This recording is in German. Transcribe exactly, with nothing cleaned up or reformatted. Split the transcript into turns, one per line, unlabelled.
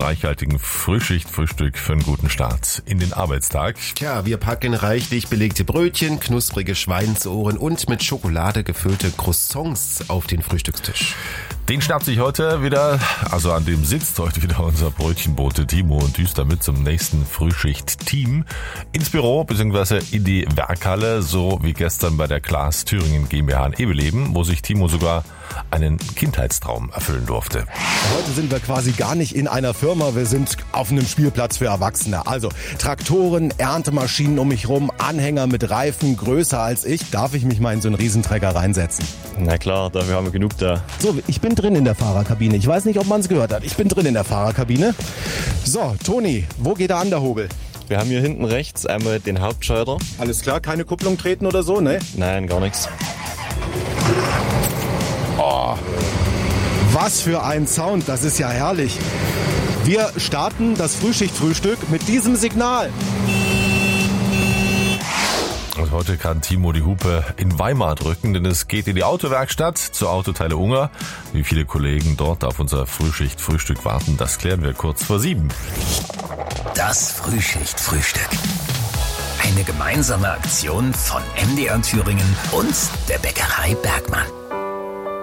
reichhaltigen Frühschicht-Frühstück für einen guten Start in den Arbeitstag.
Tja, wir packen reichlich belegte Brötchen, knusprige Schweinsohren und mit Schokolade gefüllte Croissants auf den Frühstückstisch.
Den schnappt sich heute wieder, also an dem sitzt heute wieder unser Brötchenbote Timo und düst damit zum nächsten Frühschicht-Team ins Büro bzw. in die Werkhalle, so wie gestern bei der Klaas Thüringen GmbH in Ebeleben, wo sich Timo sogar einen Kindheitstraum erfüllen durfte.
Heute sind wir quasi gar nicht in einer Firma, wir sind auf einem Spielplatz für Erwachsene. Also Traktoren, Erntemaschinen um mich rum, Anhänger mit Reifen größer als ich. Darf ich mich mal in so einen Riesentrecker reinsetzen?
Na klar, dafür haben wir genug da.
So, ich bin drin in der Fahrerkabine. Ich weiß nicht, ob man es gehört hat. Ich bin drin in der Fahrerkabine. So, Toni, wo geht der Anderhobel?
Wir haben hier hinten rechts einmal den Hauptschalter.
Alles klar, keine Kupplung treten oder so, ne?
Nein, gar nichts.
Oh, was für ein Sound, das ist ja herrlich. Wir starten das Frühschichtfrühstück mit diesem Signal.
Und heute kann Timo die Hupe in Weimar drücken, denn es geht in die Autowerkstatt zur Autoteile Unger. Wie viele Kollegen dort auf unser Frühschichtfrühstück warten, das klären wir kurz vor sieben.
Das Frühschichtfrühstück. Eine gemeinsame Aktion von M D R Thüringen und der Bäckerei Bergmann.